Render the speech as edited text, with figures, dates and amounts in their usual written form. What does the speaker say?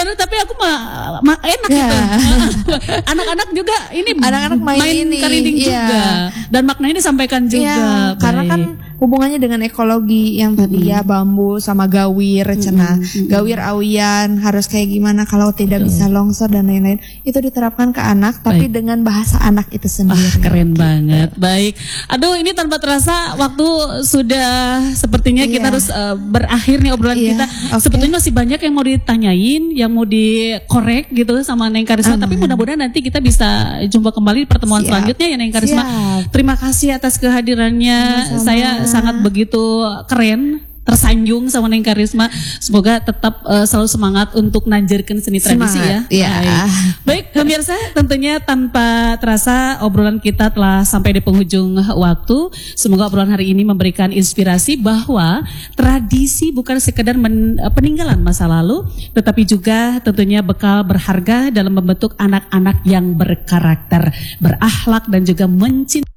gimana tapi aku mah enak gitu. Anak-anak juga ini Anak-anak main ini, karinding juga. Dan maknanya disampaikan juga. Karena kan hubungannya dengan ekologi yang tadi ya bambu sama gawir cenah. Gawir awian harus kayak gimana kalau tidak bisa longsor dan lain-lain. Itu diterapkan ke anak tapi dengan bahasa anak itu sendiri. Keren banget. Baik. Aduh, ini tanpa terasa waktu sudah sepertinya kita harus berakhir nih obrolan kita. Sebetulnya masih banyak yang mau ditanyain, yang mau dikorek gitu sama Neng Karisma, tapi mudah-mudahan nanti kita bisa jumpa kembali di pertemuan selanjutnya ya Neng Karisma. Terima kasih atas kehadirannya. Saya sangat begitu keren, tersanjung sama Neng Karisma. Semoga tetap selalu semangat untuk nanjarkan seni tradisi ya. Baik pemirsa, tentunya tanpa terasa obrolan kita telah sampai di penghujung waktu. Semoga obrolan hari ini memberikan inspirasi bahwa tradisi bukan sekedar peninggalan masa lalu, tetapi juga tentunya bekal berharga dalam membentuk anak-anak yang berkarakter, berakhlak dan juga mencintai